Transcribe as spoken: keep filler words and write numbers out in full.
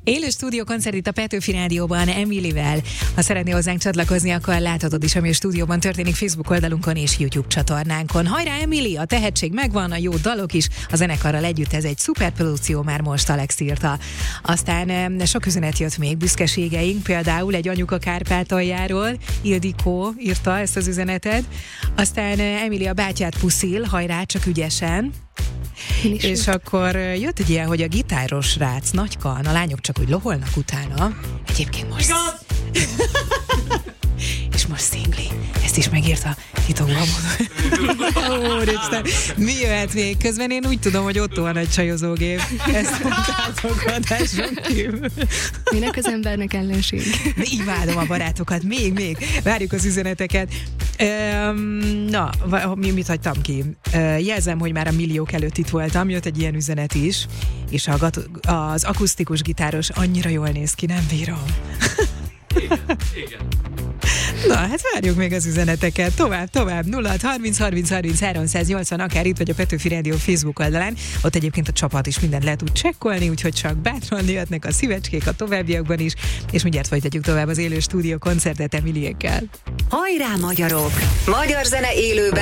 Élő stúdió koncert itt a Petőfi Rádióban Emilivel. Ha szeretnél hozzánk csatlakozni, akkor láthatod is, ami a stúdióban történik Facebook oldalunkon és YouTube csatornánkon. Hajrá, Emili! A tehetség megvan, a jó dalok is, a zenekarral együtt ez egy szuper produkció, már most Alex írta. Aztán sok üzenet jött még, büszkeségeink, például egy anyuka Kárpátaljáról, Ildikó írta ezt az üzenetet. Aztán Emili a bátyát puszil, hajrá, csak ügyesen. És akkor jött egy ilyen, hogy a gitáros rác nagykan, a lányok csak úgy loholnak utána. Egyébként most... és most szingli. Ezt is megírta titokban. Úristen, mi jöhet még? Közben én úgy tudom, hogy ott van egy csajozógép. Ezt mondtátok adáson kívül. Minek az embernek ellenség? Imádom a barátokat. Még, még. Várjuk az üzeneteket. Um, na, mi, mit hagytam ki? Uh, jelzem, hogy már a milliók előtt itt voltam. Jött egy ilyen üzenet is. És a, az akusztikus gitáros annyira jól néz ki, nem bírom. Igen, igen. Na, hát várjuk még az üzeneteket. Tovább, tovább. nulla harminc harminc harminc háromszáznyolcvan, akár itt vagy a Petőfi Rádió Facebook oldalán. Ott egyébként a csapat is mindent le tud csekkolni, úgyhogy csak bátran jöhetnek a szívecskék a továbbiakban is, és mindjárt folytatjuk tovább az élő stúdió koncertet Emiliékkel. Hajrá, magyarok! Magyar zene élőben